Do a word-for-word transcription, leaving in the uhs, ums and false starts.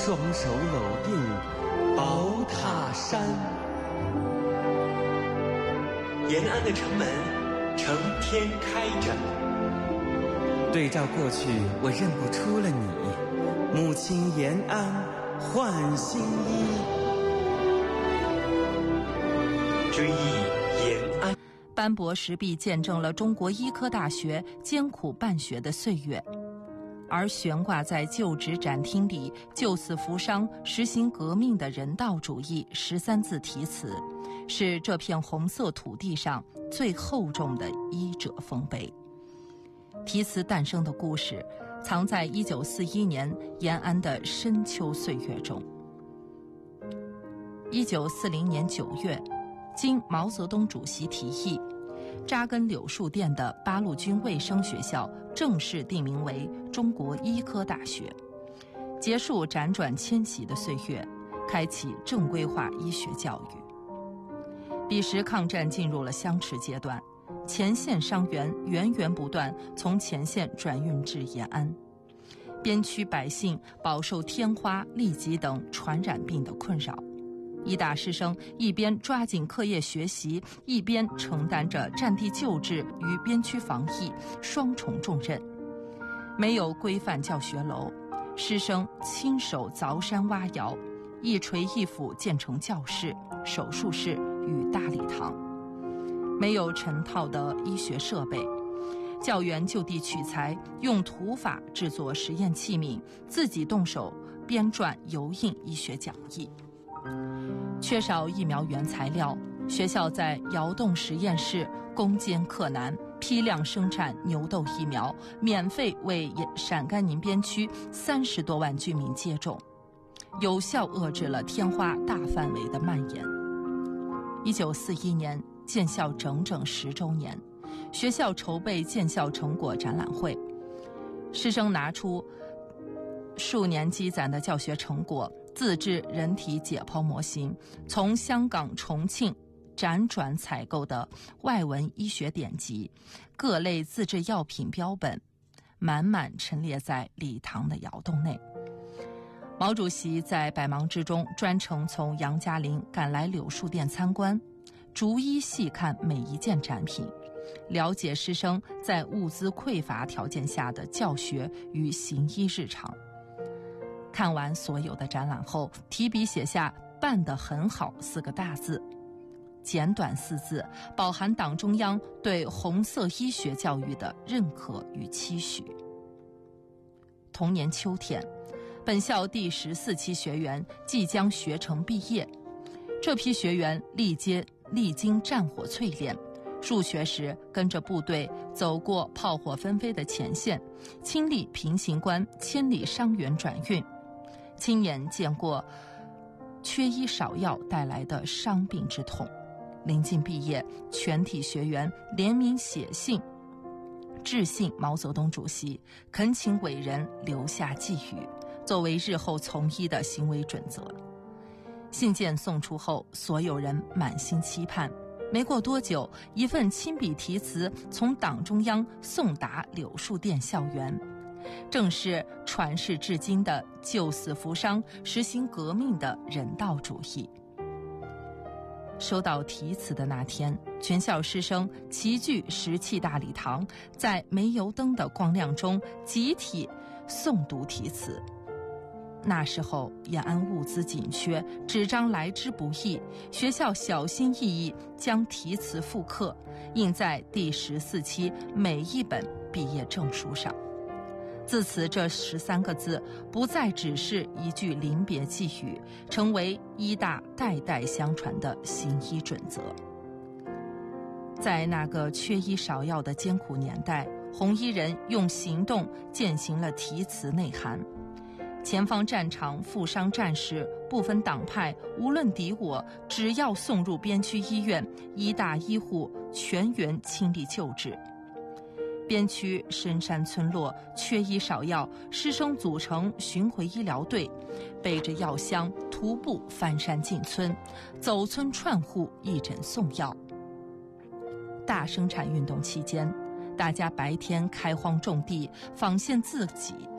双手搂定宝塔山。 延安的城门成天开着， 对照过去，我认不出了你，母亲延安换新衣。 追忆延安， 斑驳石壁见证了中国医科大学艰苦办学的岁月，而悬挂在旧址展厅里救死扶伤、实行革命的人道主义十三字题词，是这片红色土地上最厚重的医者丰碑。题词诞生的故事藏在一九四一年延安的深秋岁月中。一九四零年九月，经毛泽东主席提议，扎根柳树店的八路军卫生学校正式定名为中国医科大学，结束辗转迁徙的岁月，开启正规化医学教育。彼时抗战进入了相持阶段，前线伤员源源不断从前线转运至延安，边区百姓饱受天花、痢疾等传染病的困扰。医大师生一边抓紧课业学习，一边承担着战地救治与边区防疫双重重任。没有规范教学楼，师生亲手凿山挖窑，一锤一斧建成教室、手术室与大礼堂。没有成套的医学设备，教员就地取材，用土法制作实验器皿，自己动手编撰油印医学讲义。缺少疫苗原材料，学校在窑洞实验室攻坚克难，批量生产牛痘疫苗，免费为陕甘宁边区三十多万居民接种，有效遏制了天花大范围的蔓延。一九四一年建校整整十周年，学校筹备建校成果展览会，师生拿出数年积攒的教学成果，自制人体解剖模型，从香港、重庆辗转采购的外文医学典籍、各类自制药品标本，满满陈列在礼堂的窑洞内。毛主席在百忙之中专程从杨家岭赶来柳树店参观，逐一细看每一件展品，了解师生在物资匮乏条件下的教学与行医日常。看完所有的展览后，提笔写下办得很好四个大字，简短四字，饱含党中央对红色医学教育的认可与期许。同年秋天，本校第十四期学员即将学成毕业，这批学员历经历经战火淬炼，入学时跟着部队走过炮火纷飞的前线，亲历平型关千里伤员转运，亲眼见过缺医少药带来的伤病之痛。临近毕业，全体学员联名写信致信毛泽东主席，恳请伟人留下寄语，作为日后从医的行为准则。信件送出后，所有人满心期盼。没过多久，一份亲笔题词从党中央送达柳树店校园，正是传世至今的救死扶伤、实行革命的人道主义。收到题词的那天，全校师生齐聚石器大礼堂，在煤油灯的光亮中集体诵读题词。那时候延安物资紧缺，纸张来之不易，学校小心翼翼将题词复刻，印在第十四期每一本毕业证书上。自此，这十三个字不再只是一句临别寄语，成为医大代代相传的行医准则。在那个缺医少药的艰苦年代，红衣人用行动践行了题词内涵。前方战场负伤战士不分党派，无论敌我，只要送入边区医院，医大医护全员倾力救治。边区深山村落缺医少药，师生组成巡回医疗队，背着药箱徒步翻山进村，走村串户义诊送药。大生产运动期间，大家白天开荒种地，纺线自己，